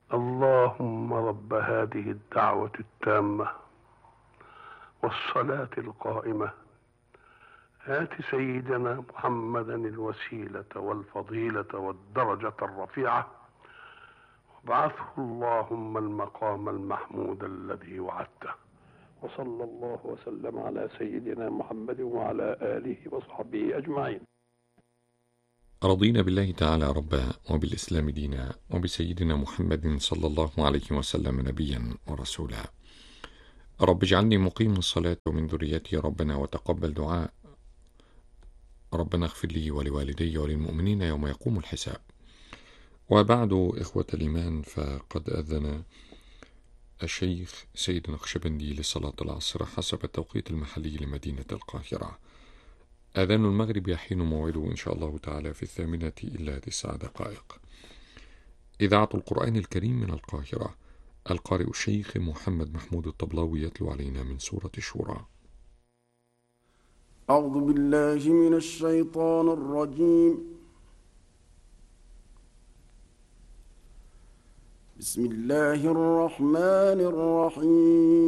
اللهم رب هذه الدعوة التامة والصلاة القائمة آت سيدنا محمدا الوسيلة والفضيلة والدرجة الرفيعة وابعثه اللهم المقام المحمود الذي وعدته. وصلى الله وسلم على سيدنا محمد وعلى آله وصحبه أجمعين. رضينا بالله تعالى ربا وبالإسلام دينا وبسيدنا محمد صلى الله عليه وسلم نبيا ورسولا. رب اجعلني مقيم الصلاة ومن ذريتي ربنا وتقبل دعاء. ربنا اغفر لي ولوالدي وللمؤمنين يوم يقوم الحساب. وبعد إخوة الإيمان، فقد أذن الشيخ سيد النقشبندي لصلاة العصر حسب التوقيت المحلي لمدينة القاهرة. أذان المغرب يحين موعده إن شاء الله تعالى في 8:09. إذاعة القرآن الكريم من القاهرة. القارئ الشيخ محمد محمود الطبلاوي يتلو علينا من سورة الشورى. أعوذ بالله من الشيطان الرجيم. بسم الله الرحمن الرحيم.